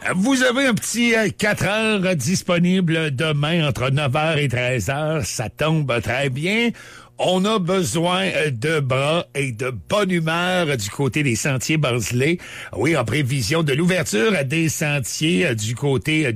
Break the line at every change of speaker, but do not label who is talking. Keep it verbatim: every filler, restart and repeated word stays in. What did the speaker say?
Vous avez un petit euh, quatre heures disponible demain entre neuf heures et treize heures. Ça tombe très bien. On a besoin de bras et de bonne humeur du côté des sentiers Barzelay. Oui, en prévision de l'ouverture des sentiers du côté